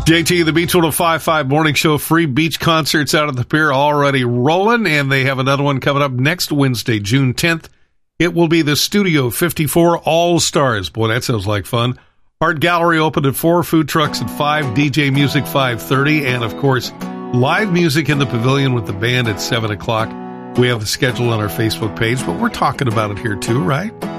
JT, the Beach 105.5 Morning Show, free beach concerts out at the pier already rolling, and they have another one coming up next Wednesday, June 10th. It will be the Studio 54 All-Stars. Boy, that sounds like fun. Art Gallery open at 4, food trucks at 5, DJ Music 5:30, and of course, live music in the pavilion with the band at 7 o'clock. We have the schedule on our Facebook page, but we're talking about it here too, right?